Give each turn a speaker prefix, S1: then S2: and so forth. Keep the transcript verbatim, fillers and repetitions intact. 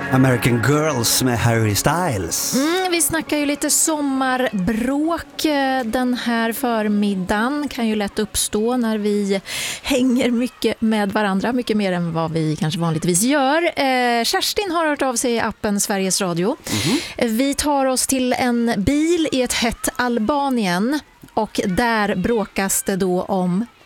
S1: American Girls med Harry Styles.
S2: Mm, vi snackar ju lite sommarbråk den här förmiddagen. Kan ju lätt uppstå när vi hänger mycket med varandra. Mycket mer än vad vi kanske vanligtvis gör. Eh, Kerstin har hört av sig i appen Sveriges Radio. Mm-hmm. Vi tar oss till en bil i ett hett Albanien. Och där bråkas det då om